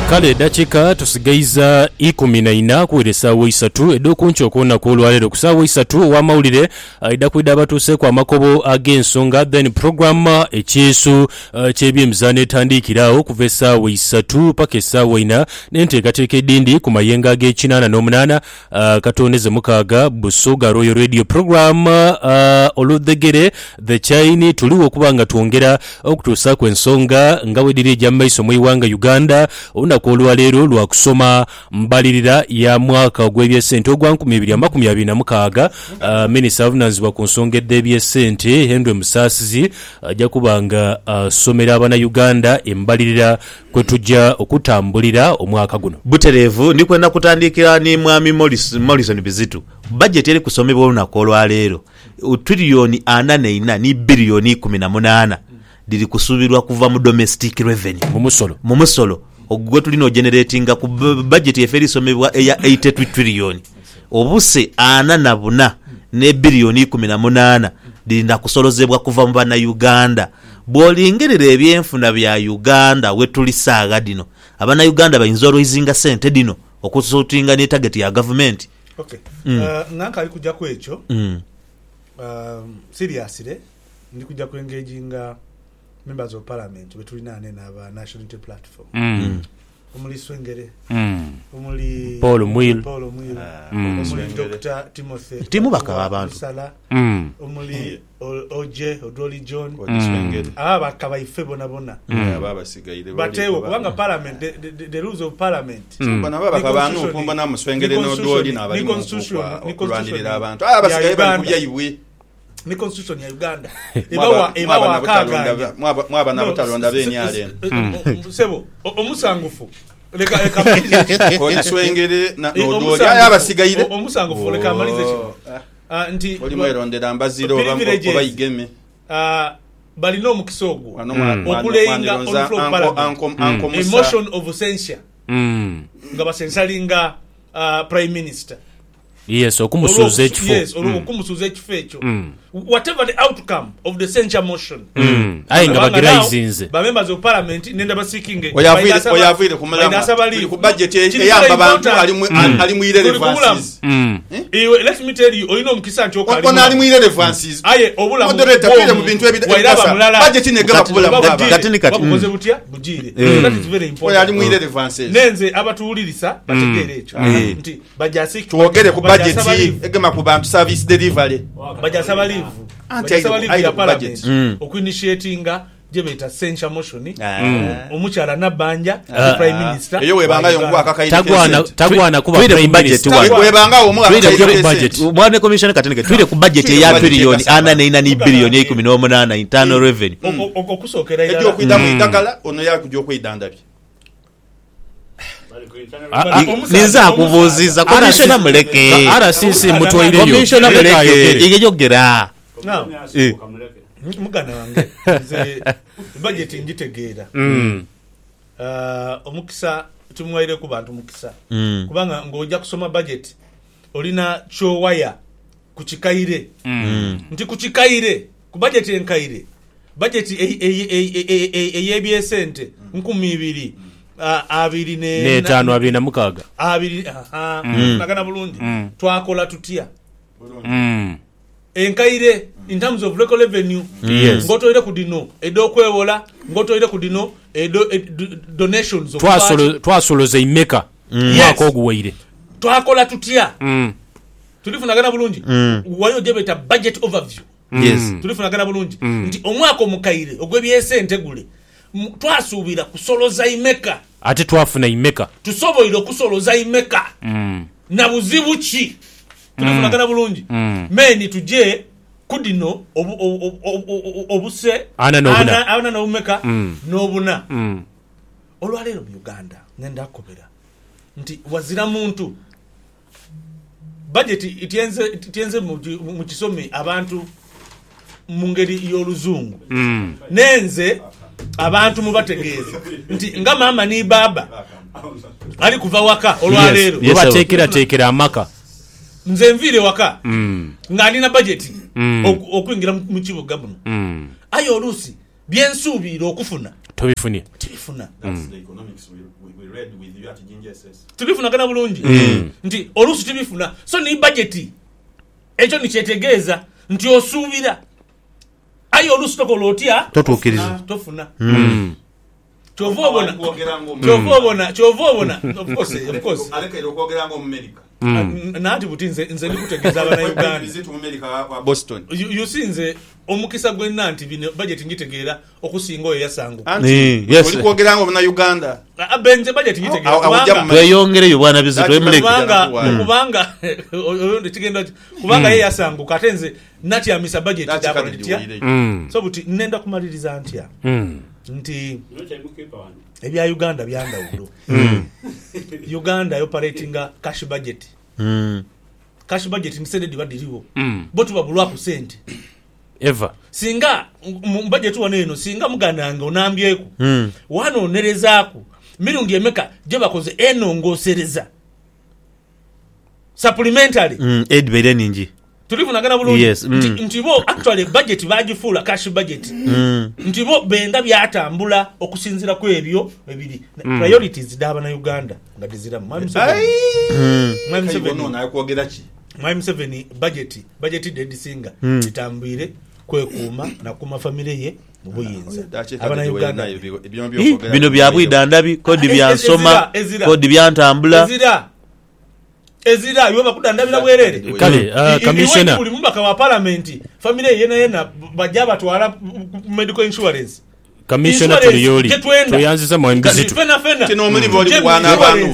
kale dakika tusigaiza 14 kuwelesa waisatu edokuncho kuona kulwalero kusawa waisatu wa maulire idakwida batuse kwa makobo agensonga then program ekyesu kyebyemizane tandikirawo kuvesa waisatu pakesa waina nenteekateeka dindi ku mayenga ag'ekinana n'omunana katoneze mukaaga Busoga Royal Radio program oludegere the chaini tuliwo okubanga twongera okutuusa kw'ensonga nga wediri ejja maiso mu iwanga Uganda olwaleero lwa kusoma mbalirira ya mwaka ogw'ebyesente ogwa 2026 minisita avunaanyizibwa ku nsonga ed'ebyesente Henry Musaasizi ajja kubanga somera Abannayuganda embalirira kwe tujja okutambulira omwaka guno. Butereevu ni kwenda kutandikira ni mwami Morrison Bizitu budget eri kusomebwa olunaku olwaleero $4 ni billion 18 diri kusubirwa kuva mu domestic revenue mu musolo ogwe tulino generatinga ku budget eferi somebwa eya 82 trillion obuse 44 ne billion 18 diri kusolozebwa kuva mu Bannayuganda. Bwolingerera ebyenfuna bya Uganda wetulisaaga dino Abannayuganda bayinza olwizinga sente dino okusutinga ne target ya government. Okay. Nanka ali kujja kwekyo seriously ndi kujja kuengaginga members of parliament betulina n'aba national unity platform omuli Swengere omuli Paul Mwilu omuli Dr. Timothy timu bakaba abantu omuli Oje Odoli John Swengere bakaba ife bona baba sigaire batewo kubanga parliament the rules of parliament bana baba kabanu kumba na Swengere n'Odoli n'abali mu kurwanirira abantu basigaire bali kubyayibwe ni constitution ya Uganda ebawa kaga mwaba na butalonda benyale sebo omusangufu leka ko Swengere na Odoli abasigaire omusangufu leka malize nti oli mwerondera mbaziro oba igeme bali no mukisogo okulenga on floor parliament emotion of censure ngaba sensalinga prime minister. Yes, okumusuza ekifo. Yes, okumusuza ekifo ekyo. Whatever the outcome of the censure motion. Ayenga bagiraizinze. Ba members of parliament nenda basikinge. Oyavire kumala ku budget eyamba abantu ali mu irrelevances. Let me tell you, oyino mukisa nti okali. Ono ali mu irrelevances. Aye obula moderator pile mu bintu ebidasa. Budget negaba kubula baba. Katinikazi. Butya bujire. That is very important. Oyo ali mu irrelevances. Nenze abatuulirisa bategere ekyo. Nti bajasi twogere ku budget egema ku bantu service delivery. Bajasaba live ya parliament okuinitiatinga jebeta censure motion omukyala nabanja prime minister eyo webanga yongu akakaide tagwana kuba prime minister webanga omu akakaide budget mwana commission katinike twire ku budget ya billion 4 billion 18 internal revenue okusokera ila ejo kwida mu idagala ono yakujjo kwidandabye niza kuvuziza commissioner muleke RCC mutwaire commissioner muleke igejogera mugana wange ze budget ngitegeera omukisa tumwaire ku bantu mukisa kubanga ngojja kusoma budget olina chowaya kuchikaire nti kuchikaire ku budget enkaire budget eyebyesente 2000 abiri ne 5 nagana bulungi twakola tutya enkaire in terms of local revenue ngotoire ku dino edokwewola ngotoire ku dino donations of twasoloza imeka mwaka oguwaire twakola tutya tulifunagana bulungi wayo jebeta budget overview tulifunagana bulungi nti omwaka omukaire ogwebyesente gule twasuubira kusoloza imeka ate twafuna imeka tusoboire okusoloza imeka na buzibu ki tulifunagana bulungi meni tuje kudino obuse ana n'obumeka n'obuna olwaleero mu Uganda ngenda akobera nti wazira muntu budget itienze mu kisomi abantu mu ngeri y'oluzungu nenze abantu mubategeeze nti nga mama ni baba ali kuva waka olwaleero bateekera amaka nze nvire waka ng'alina budget okwingira mu kibuga muno ayo oluusi byensuubira okufuna tobifunye tibifuna That's the economics we read with you at GNSS. tubifunagana bulungi nti oluusi tibifuna so ni budgeti ekyo nikyetegeeza nti osuubira ayi oluusi tokola otya totuukiriza tofuna kyova obona of course alekera okwogera nga Omumerika naati buti nze ndikutegeeza abannayuganda visit Omumerika wa Boston you see nze omukisa gwenna nti bino budget ngitegeera okusinga oyo yasanguka oli kwogera nga Omunnayuganda benze budget ngitegeera tweyongereyo bwana Bizito kubanga kubanga ye yasanguka ate nze natyamisa budget yakola litya so buti nenda kumaliriza ntya nti ebya Uganda byandawulo Uganda operating cash budget cash budget nisende badiriwo bo tubabulwa ku sente eva singa budget waneno singa mugananga onambyeku wano onerezaku mirundi emeka je bakoze enongosereza supplementary aid bere ninji tulifunagana bulungi nti bo actually budget bagifula cash budget nti bo benda byatambula okusinzira ku ebyo ebiri priorities daba na Uganda nga dizira Mwami Museveni budget dedisinga itambwire kwekuuma na kuma family ye mu buyinza abana Uganda bino byabwidandabi kodi byansoma kodi byantambula ezira yo bakudandabira bwerere kale commissioner buli mubaka wa parliament family yena bajaba twala medical insurance commissioner tuliyoli tuyanziza mu Bizito kino muri boli bwana abantu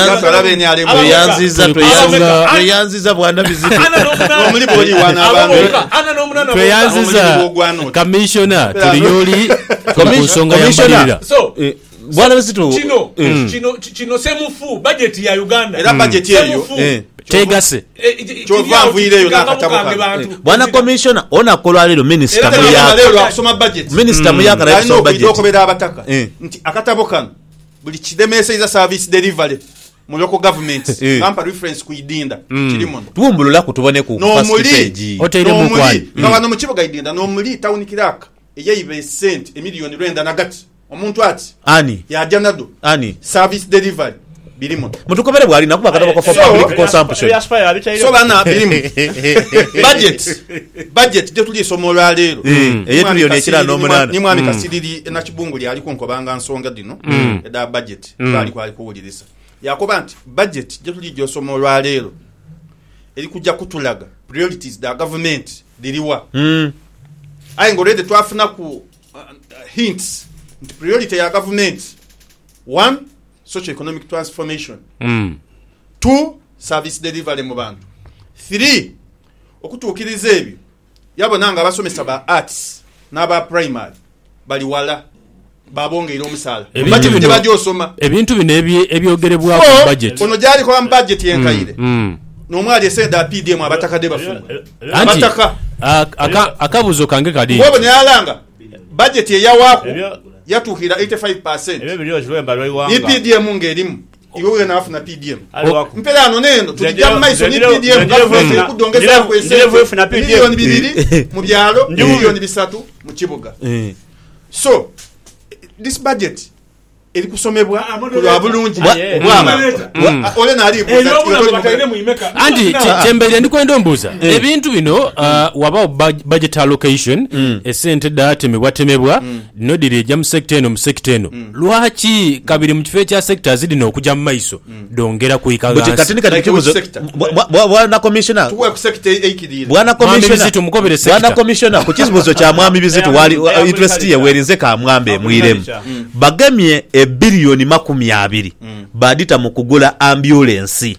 tuyanziza bwana Bizito muri boli bwana abantu tuyanziza commissioner tuliyoli kusonga yambalira so bwana Bizito kino semufu budget ya Uganda era budget yeyo tegase kyovanvuireyo nakatabuka bwana commissioner ona kolwa lero minister muyaka na kusoma budget okubera abataka nti akatabuka buli kidemeseza service delivery mu local government kampa reference kuidinda kirimo tumbulula kutubone ku first page otele mu kwani ngabano mu kibuga idinda no muri town kiraka eyibe cent emillion rwenda nagati omuntu ati ani yajanado ani service delivery birimo mutukobere bwali nakuba kataba for public consumption so bana birimo budget je tuli somolwa lero miliyoni ekira no munana ni mwami kasidiri na kibunguli ali konkobanga nsonga dino eda budget bali kwali kuwulirisa yakoba nti budget je tuli jo somolwa lero eri kujja kutulaga priorities da government diriwa ayi ngorede twafuna ku hints the priority ya government 1 socio-economic transformation 2 service delivery mu bantu 3 okutukiriza ebyo yabonanga abasomesa ba arts n'aba primary bali wala babongeera omusala budget bajosoma ebintu bino ebyogerebwa ku budget ono jali ko budget yenkaire nomwali esenda PDM abatakade bafuna abataka akabuzo kange kadi wobo ne alanga budget yawako yatukira 85% ebyo biriyo jwemba lwaiwanga PDM ngerimu iwe na afuna PDM mpera ano nendo tujja maiso ni PDM kudongeza ku esefuna milioni 2 mu byalo milioni 3 mu kibuga so this budget eri kusomebwa kulwa bulungi ole na ali anti chembele ndikwenda ombuza ebintu bino waba budget allocation esente date mebwatemebwa no dirija mu sector eno mu sector eno lwaki kabiri mu kifecha ya sector zidino okujja mu maiso dongera kuikagansi but katinika dikibuzo bwana commissioner tuwe ku sector ekidire bwana commissioner mukobere sector bwana commissioner ku kizibuzo kya mwami Bizito wali interest ye werinze ka mwambe mwiremu bagamye bilioni 20 badita mu kugula ambulance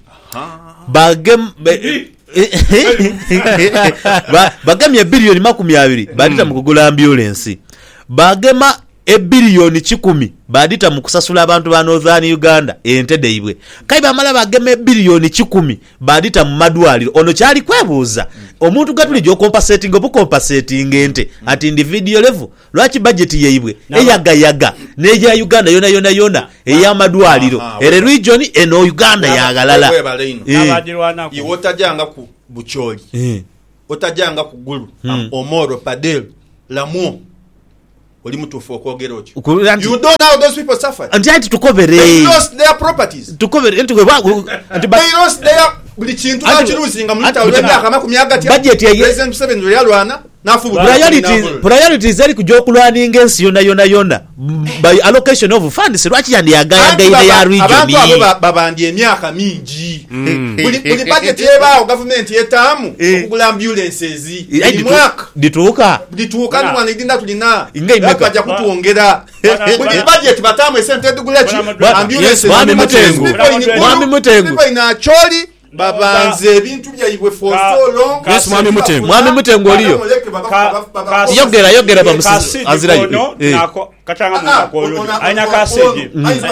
bagamye bilioni 20 badita mu kugula ambulance bagema bilioni 10 badita mu kusasula abantu ba Northern Uganda entede ibwe kaiba mala bageme bilioni 10 badita mu madwaliro ono kyali kwebuuza omuntu gatuli jo compensating obu compensating ente at individual level lwaki budget yeibwe eyagayaga neja Uganda yona eya madwaliro ere region eno Uganda yagalala abajirwana ku yotajanga ku bucholi otajanga ku gulu omoro padel lamu oli mutuufu okwogera okyo. Nti- You don't know how those people suffered. nti ati tukobere They lost their properties. tukobere nti They lost their buli kintu bakiruzinga mu lutalo lw'emyaka 40 Budget ye- President Museveni lwe yalwana n'afubuka. priorities eri kujja okulwaninga ensi yonna by allocation of funds lwaki yandiyagayagaine ya abantu abo region babandye emyaka mingi. Buli budget yebaawo gavumenti yetaamu okugula ambulances buli mwaka dituuka lituuka nwana idinda tulina Nga imeka. bajja kutwongera buli budget bataamu esente edugula ki ambulances Mwami Mutengu. Mwami Mutengu. people in Acholi babanze ebintu byaibwe for so long. Yes, Mwami Mutengu. Mwami Mutengu oliyo yogera azirayo nako katanga mu nakolo aina kaseje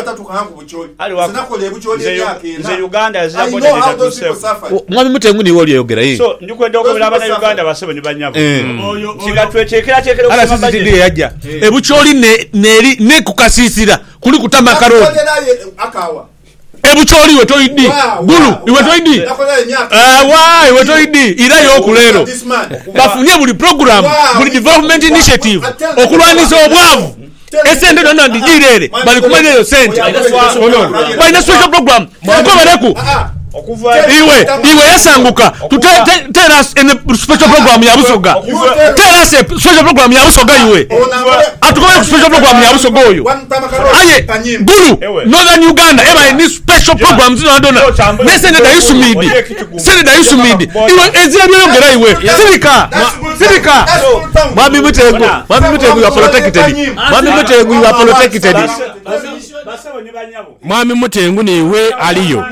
nze Uganda yazaboneza tusefu. Mwami Mutengu niwe oliyo yogera So ndikwenda okubira abana Uganda basebe ni banyabo kiga twetekera ala okuma sisi budget yajja ebucholi ne kukasisira kuli kutama karoti akawa ebucholi we toidi gulu iwe toidi wa iwe toidi ira yokulero bafunye buli program buli development initiative okulwanisa obwavu esente donna ndigirere bali kumalira sente balina social program tukobereku iwe yasanguka tell us in a special program ya Busoga tell us a special program ya Busoga iwe atukome special program ya Busoga oyo aye gulu northern Uganda eba ni special programs no dona nesende da isumidi sende da isumidi iwe ezira byongera iwe sirika Mwami Mutengu you are protected Mwami Mutengu you are protected basebe ni banyabo Mwami Mutengu niwe aliyo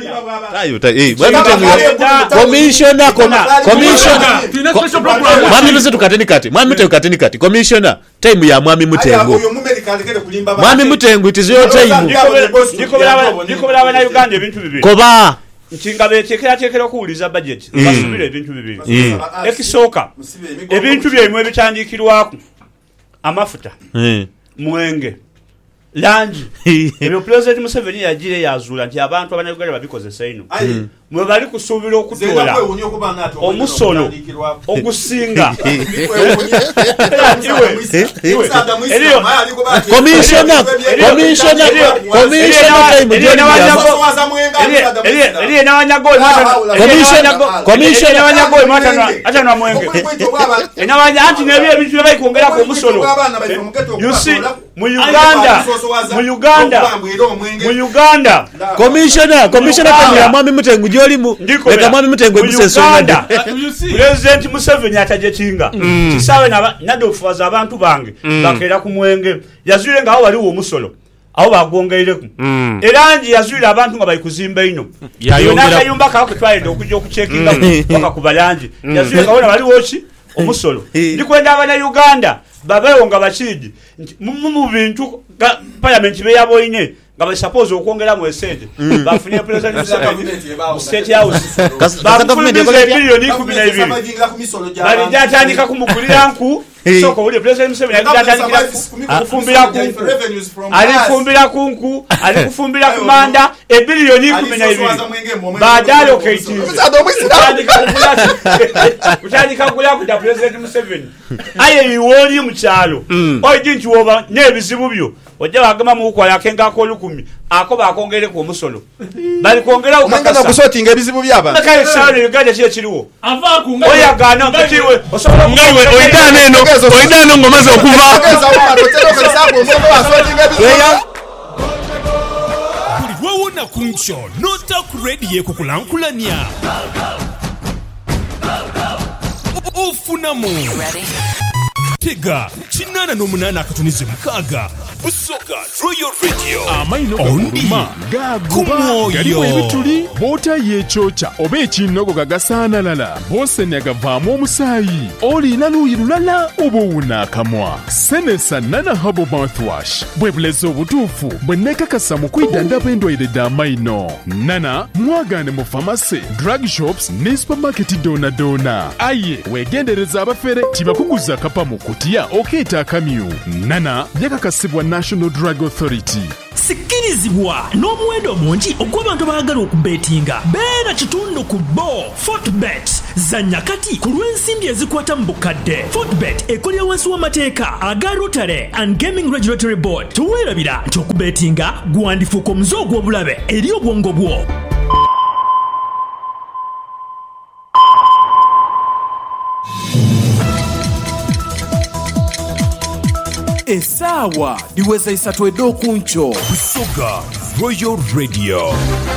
commissioner Mwami Mutengu tukateni kati commissioner time ya Mwami Mutengu Mwami Mutengu it is your time ndikobera abana Uganda ebintu bibiri koba nchinga betekera okuwuliza budget basubira ebintu bibiri ekisooka ebintu byemwe bitandikirwaku amafuta mwenge lanji ebyo President Museveni yagire yazula nti abantu abanayuganda babikozesa ino mwe bali kusuubira okutola omusolo ogusinga commissioner eliye n'abanyagoli atanwa mwenge enawanya anti nebyo ebintu bye bayikwongerako omusolo you see mu Uganda commissioner ya Mwami Mutengu jolimu leka Mwami Mutengu ebusesonga President Museveni atajetinga kisawe nadofuwaza abantu bange bakera ku mwenge yazwire nga awo waliwo omusolo awo bagongeireku erangi yazwire abantu nga bayikuzimba ino nakayumba kakutwalide okujja okucekinga paka ku balangi yazwire nga wona waliwo ki omusolo ndikwenda abana Uganda babewo nga bakidi mu bintu parliament beyaboine nga basuppose okwongera mu esente bafunye President Museveni State House bafunye bilioni 12 bali jatandika kumugulira nku soko uli President Museveni ajatandika kufumbira kunku alifumbira kunku alikufumbira kumanda bilioni 12 baadalo kaiti utandika kugula ku President Museveni aye yiwoli mu kyalo oyinti woba nebizibu byo ojja bagama mu kukola kenga ko 10 ako bakongere ku musolo bali kongera ukakasa kusotinga ebizibu byaba nakale sale Uganda kye kiriwo ava ku oya gana katiwe osobola ngawe oidano ngomaze okuva buli wewona ku ncho nota ku radio kukulankulanya ufunamu tega 88.6 Busoga Royal Radio amaino gakuluma gaguba galiwo ebituli bota yechocha oba ekinogo gagasaanalala bose nyagavaamu omusaayi olina luuyi lulala oba owunaakamwa senesa nana habo mouthwash bwe buleza obutuufu bwe neekakasa mu kwidandaba endwaire d'amaino nana mwagaane mu famasi drug shops ne supermarket doona aye weegendereza abafere tibakuguza kapa mu kutiya okeeta akamyu nana byakakasibwa National Drug Authority. Sikirizibwa n'omuwendo mungi ogw'abantu abaagala okubetinga. Beera kitundu ku Fortbet. Zanya kati ku lw'ensimbi ezikwata mu bukadde. Fortbet ekolera wansi w'amateeka aga Rotary and Gaming Regulatory Board. Tuweerabira nti okubetinga gwandifuuka omuze ogw'obulabe eri obwongo bwo. Essaawa liweza 3 ed'okunkyo. Busoga Royal Radio.